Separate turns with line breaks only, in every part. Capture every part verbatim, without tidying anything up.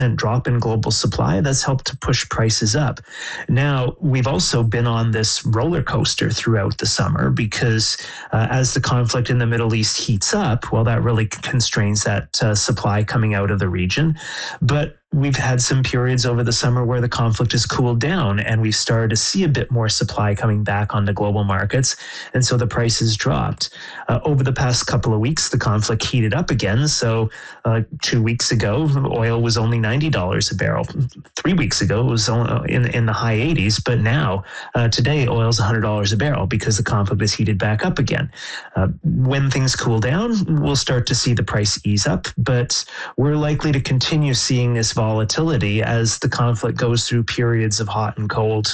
drop in global supply, that's helped to push prices up. Now, we've also been on this roller coaster throughout the summer because uh, as the conflict in the Middle East heats up, well, that really constrains that uh, supply coming out of the region. But we've had some periods over the summer where the conflict has cooled down and we've started to see a bit more supply coming back onto global markets. And so the prices dropped. Uh, over the past couple of weeks, the conflict heated up again. So uh, two weeks ago, oil was only ninety dollars a barrel. Three weeks ago, it was in, in the high eighties. But now, uh, today, oil's one hundred dollars a barrel because the conflict has heated back up again. Uh, when things cool down, we'll start to see the price ease up. But we're likely to continue seeing this volatility as the conflict goes through periods of hot and cold.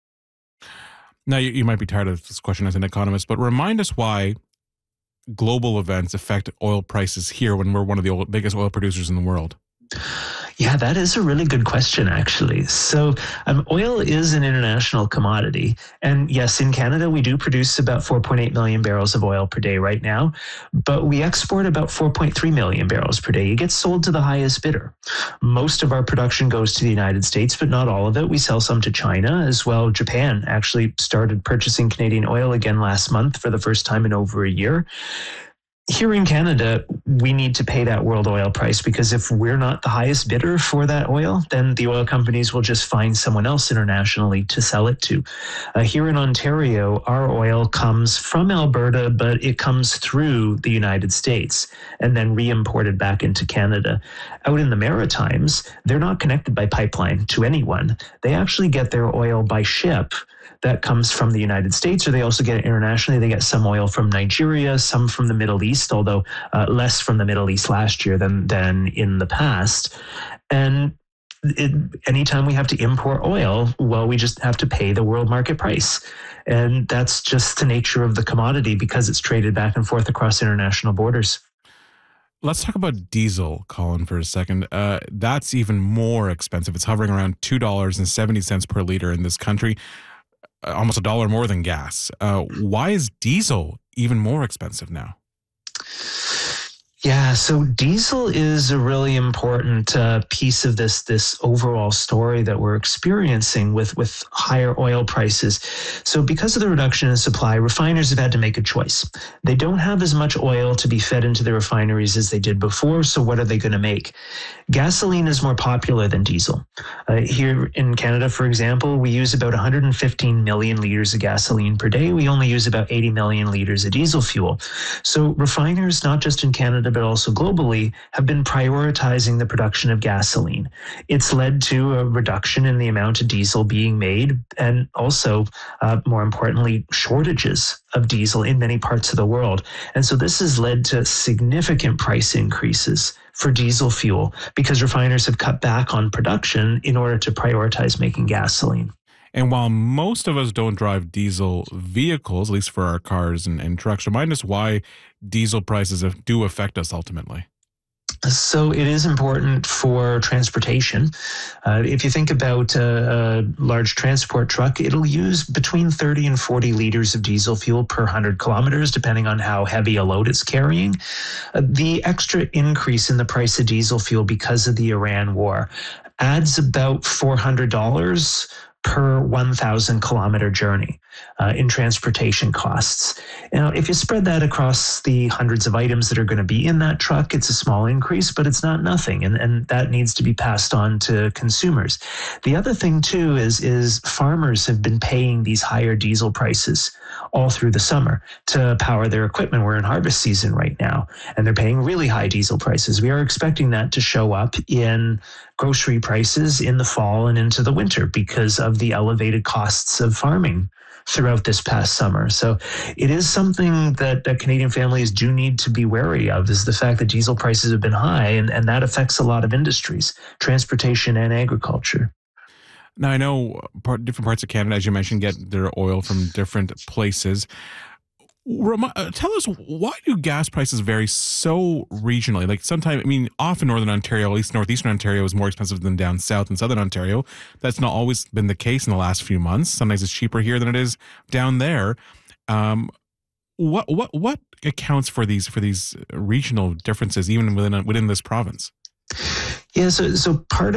Now, you, you might be tired of this question as an economist, but remind us why global events affect oil prices here when we're one of the oil, biggest oil producers in the world.
Yeah, that is a really good question, actually. So um, oil is an international commodity. And yes, in Canada, we do produce about four point eight million barrels of oil per day right now, but we export about four point three million barrels per day. It gets sold to the highest bidder. Most of our production goes to the United States, but not all of it. We sell some to China as well. Japan actually started purchasing Canadian oil again last month for the first time in over a year. Here in Canada, we need to pay that world oil price because if we're not the highest bidder for that oil, then the oil companies will just find someone else internationally to sell it to. Uh, here in Ontario, our oil comes from Alberta, but it comes through the United States and then re-imported back into Canada. Out in the Maritimes, they're not connected by pipeline to anyone. They actually get their oil by ship that comes from the United States, or they also get it internationally. They get some oil from Nigeria, some from the Middle East, although uh, less from the Middle East last year than, than in the past. And it, anytime we have to import oil, well, we just have to pay the world market price. And that's just the nature of the commodity because it's traded back and forth across international borders.
Let's talk about diesel, Colin, for a second. Uh, that's even more expensive. It's hovering around two dollars and seventy cents per liter in this country. Almost a dollar more than gas. Uh, why is diesel even more expensive now?
Yeah, so diesel is a really important uh, piece of this this overall story that we're experiencing with, with higher oil prices. So because of the reduction in supply, refiners have had to make a choice. They don't have as much oil to be fed into the refineries as they did before, so what are they going to make? Gasoline is more popular than diesel. Uh, here in Canada, for example, we use about one hundred fifteen million liters of gasoline per day. We only use about eighty million liters of diesel fuel. So refiners, not just in Canada, but also globally, have been prioritizing the production of gasoline. It's led to a reduction in the amount of diesel being made, and also, uh, more importantly, shortages of diesel in many parts of the world. And so this has led to significant price increases for diesel fuel because refiners have cut back on production in order to prioritize making gasoline.
And while most of us don't drive diesel vehicles, at least for our cars and, and trucks, remind us why diesel prices do affect us ultimately.
So it is important for transportation. Uh, if you think about a, a large transport truck, it'll use between thirty and forty liters of diesel fuel per one hundred kilometers, depending on how heavy a load it's carrying. Uh, the extra increase in the price of diesel fuel because of the Iran war adds about four hundred dollars per one thousand kilometer journey uh, in transportation costs. Now, if you spread that across the hundreds of items that are going to be in that truck, it's a small increase, but it's not nothing. And, and that needs to be passed on to consumers. The other thing, too, is, is farmers have been paying these higher diesel prices all through the summer to power their equipment. We're in harvest season right now, and they're paying really high diesel prices. We are expecting that to show up in grocery prices in the fall and into the winter because of the elevated costs of farming throughout this past summer. So it is something that, that Canadian families do need to be wary of, is the fact that diesel prices have been high, and, and that affects a lot of industries, transportation and agriculture.
Now, I know part, different parts of Canada, as you mentioned, get their oil from different places. Remi- uh, tell us, why do gas prices vary so regionally? Like sometimes, I mean, often Northern Ontario, at least Northeastern Ontario, is more expensive than down south in Southern Ontario. That's not always been the case in the last few months. Sometimes it's cheaper here than it is down there. Um, what what what accounts for these for these regional differences, even within within this province?
Yeah, so so part